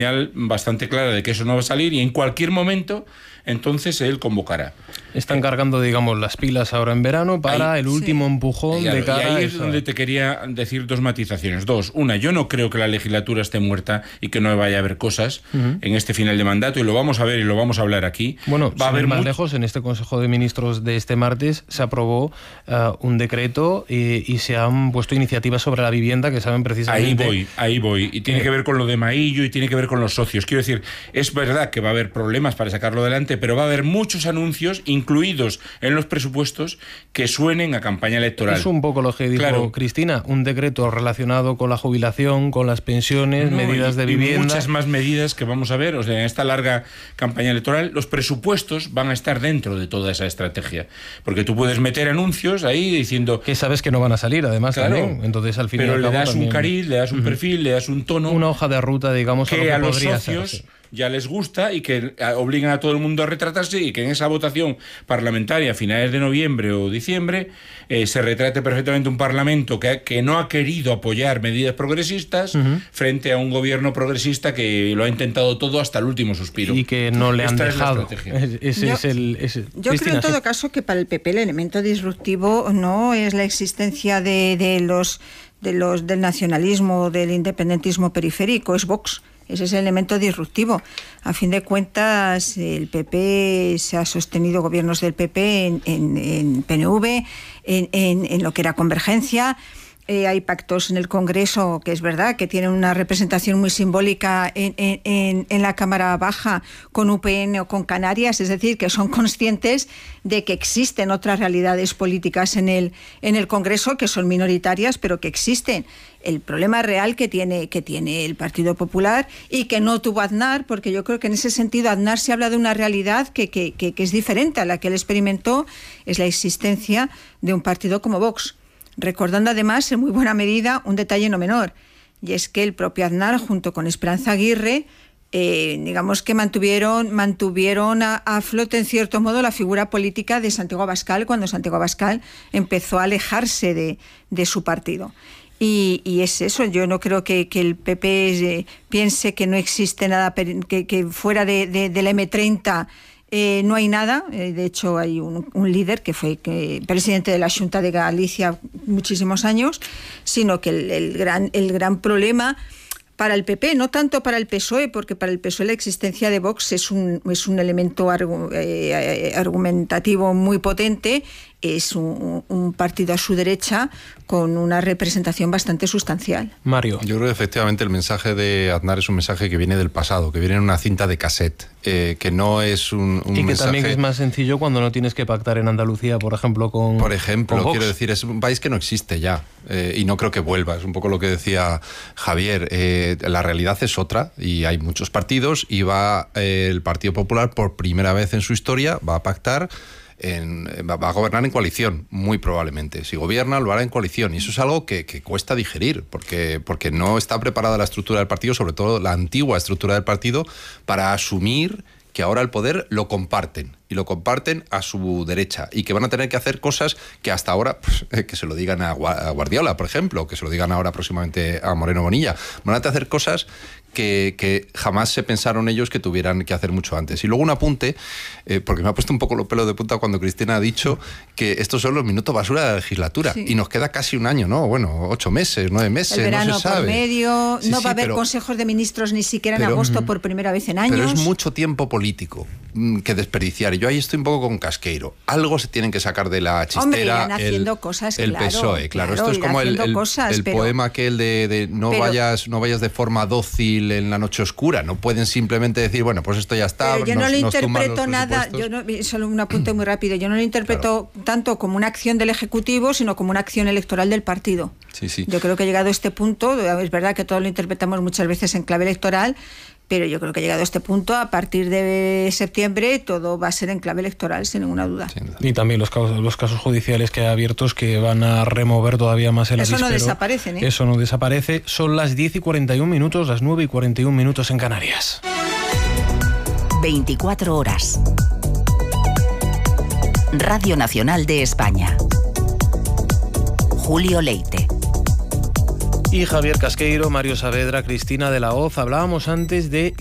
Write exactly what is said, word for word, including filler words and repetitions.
bastante clara de que eso no va a salir y en cualquier momento entonces él convocará. Están cargando, digamos, las pilas ahora en verano para ahí, el último sí. empujón claro, de cara y ahí a es donde te quería decir dos matizaciones. Dos, una, yo no creo que la legislatura esté muerta y que no vaya a haber cosas uh-huh. en este final de mandato, y lo vamos a ver y lo vamos a hablar aquí. Bueno, va a haber más mucho... lejos, en este Consejo de Ministros de este martes se aprobó uh, un decreto y, y se han puesto iniciativas sobre la vivienda que saben precisamente... Ahí voy, ahí voy. Y tiene eh... que ver con lo de Maillo y tiene que ver con los socios. Quiero decir, es verdad que va a haber problemas para sacarlo adelante, pero va a haber muchos anuncios incluidos en los presupuestos que suenen a campaña electoral. Es un poco lo que dijo claro. Cristina, un decreto relacionado con la jubilación, con las pensiones, no, medidas y, de vivienda... Y muchas más medidas que vamos a ver. O sea, en esta larga campaña electoral, los presupuestos van a estar dentro de toda esa estrategia. Porque tú puedes meter anuncios ahí diciendo... Que sabes que no van a salir, además, claro, también. Entonces, al final... Pero le das también... un cariz, le das un uh-huh. perfil, le das un tono... Una hoja de ruta, digamos, que a, lo que a los podría socios... hacerse. ya les gusta y que obligan a todo el mundo a retratarse, y que en esa votación parlamentaria a finales de noviembre o diciembre eh, se retrate perfectamente un Parlamento que, que no ha querido apoyar medidas progresistas uh-huh. frente a un gobierno progresista que lo ha intentado todo hasta el último suspiro. Y que no le Esta han es dejado. Es ese yo es el, ese. yo Cristina, creo en todo sí. caso que para el P P el elemento disruptivo no es la existencia de, de los, de los del nacionalismo, del independentismo periférico, es Vox. Ese es el elemento disruptivo. A fin de cuentas, el P P se ha sostenido, gobiernos del P P en, en, en P N V, en, en, en lo que era Convergencia. Eh, hay pactos en el Congreso, que es verdad, que tienen una representación muy simbólica en, en, en la Cámara Baja con U P N o con Canarias, es decir, que son conscientes de que existen otras realidades políticas en el, en el Congreso, que son minoritarias, pero que existen. El problema real que tiene, que tiene el Partido Popular y que no tuvo Aznar, porque yo creo que en ese sentido Aznar se habla de una realidad que, que, que, que es diferente a la que él experimentó, es la existencia de un partido como Vox. Recordando además en muy buena medida un detalle no menor, y es que el propio Aznar junto con Esperanza Aguirre eh, digamos que mantuvieron, mantuvieron a, a flote en cierto modo la figura política de Santiago Abascal cuando Santiago Abascal empezó a alejarse de, de su partido. Y, y es eso, yo no creo que, que el P P eh, piense que no existe nada, que, que fuera de, de, del eme treinta Eh, no hay nada. Eh, de hecho hay un, un líder que fue que, presidente de la Xunta de Galicia muchísimos años, sino que el, el, gran, el gran problema para el P P, no tanto para el P S O E, porque para el P S O E la existencia de Vox es un, es un elemento argu, eh, argumentativo muy potente, es un, un partido a su derecha con una representación bastante sustancial. Mario. Yo creo que efectivamente el mensaje de Aznar es un mensaje que viene del pasado, que viene en una cinta de cassette, eh, que no es un, un y que mensaje... también es más sencillo cuando no tienes que pactar en Andalucía, por ejemplo, con Por ejemplo, con Vox. Quiero decir, es un país que no existe ya, eh, y no creo que vuelva, es un poco lo que decía Javier, eh, la realidad es otra, y hay muchos partidos, y va eh, el Partido Popular por primera vez en su historia, va a pactar, En, va a gobernar en coalición, muy probablemente. Si gobierna, lo hará en coalición. Y eso es algo que, que cuesta digerir, porque, porque no está preparada la estructura del partido, sobre todo la antigua estructura del partido, para asumir que ahora el poder lo comparten, y lo comparten a su derecha, y que van a tener que hacer cosas que hasta ahora, pues, eh, que se lo digan a Guardiola, por ejemplo, que se lo digan ahora próximamente a Moreno Bonilla. Van a tener que hacer cosas que, que jamás se pensaron ellos que tuvieran que hacer mucho antes. Y luego un apunte, eh, porque me ha puesto un poco los pelos de punta cuando Cristina ha dicho que estos son los minutos basura de la legislatura, sí. Y nos queda casi un año, ¿no? Bueno, ocho meses, nueve meses, el verano no se sabe. Por medio, sí, no sí, va a haber pero, consejos de ministros ni siquiera en pero, agosto por primera vez en años. Pero es mucho tiempo político que desperdiciar. Y yo ahí estoy un poco con Casqueiro. Algo se tienen que sacar de la chistera. Hombre, irán haciendo el, cosas, el claro, P S O E, claro. claro Esto es como el, el, cosas, el pero, poema aquel de, de no, pero, vayas, no vayas de forma dócil en la noche oscura. No pueden simplemente decir, bueno, pues esto ya está. Pero yo nos, no le nos interpreto nada, yo no, solo un apunte muy rápido, yo no lo interpreto claro. tanto como una acción del Ejecutivo, sino como una acción electoral del partido. Sí, sí. Yo creo que llegado a este punto, es verdad que todos lo interpretamos muchas veces en clave electoral, pero yo creo que llegado a este punto, a partir de septiembre, todo va a ser en clave electoral, sin ninguna duda. Y también los casos, los casos judiciales que hay abiertos que van a remover todavía más el Eso avispero. no desaparecen, ¿eh? Eso no desaparece. Son las diez y cuarenta y un minutos, las nueve y cuarenta y un minutos en Canarias. veinticuatro horas. Radio Nacional de España. Julio Leite. Y Javier Casqueiro, Mario Saavedra, Cristina de la Hoz. Hablábamos antes de